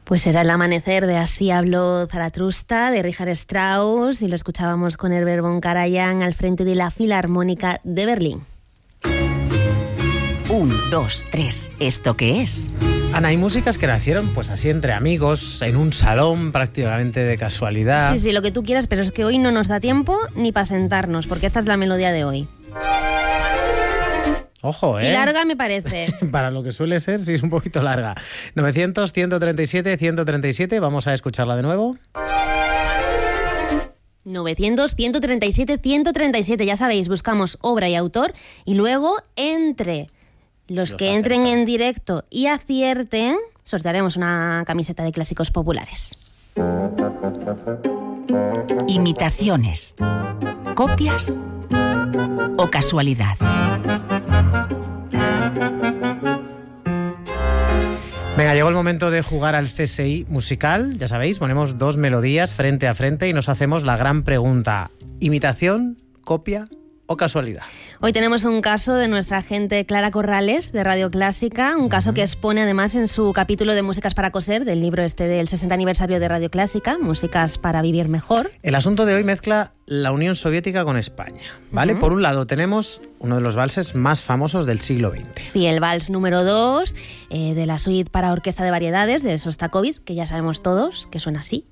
Pues era El amanecer de Así habló Zaratrusta, de Richard Strauss, y lo escuchábamos con Herbert von Karajan al frente de la Filarmónica de Berlín. 1, 2, 3, ¿esto qué es? Ana, hay músicas que nacieron pues así entre amigos, en un salón, prácticamente de casualidad. Sí, lo que tú quieras, pero es que hoy no nos da tiempo ni para sentarnos, porque esta es la melodía de hoy. Ojo, Y larga me parece. Para lo que suele ser, sí es un poquito larga. 900, 137, 137, vamos a escucharla de nuevo. 900, 137, 137, ya sabéis, buscamos obra y autor, y luego entre los que entren en directo y acierten, sortearemos una camiseta de clásicos populares. Imitaciones, copias o casualidad. Venga, llegó el momento de jugar al CSI musical. Ya sabéis, ponemos dos melodías frente a frente y nos hacemos la gran pregunta: ¿imitación, copia o casualidad? Hoy tenemos un caso de nuestra agente Clara Corrales, de Radio Clásica, un caso que expone además en su capítulo de Músicas para coser, del libro del 60 aniversario de Radio Clásica, Músicas para vivir mejor. El asunto de hoy mezcla la Unión Soviética con España, ¿vale? Por un lado tenemos uno de los valses más famosos del siglo XX. Sí, el vals número 2 de la suite para orquesta de variedades de Sostakovich, que ya sabemos todos que suena así.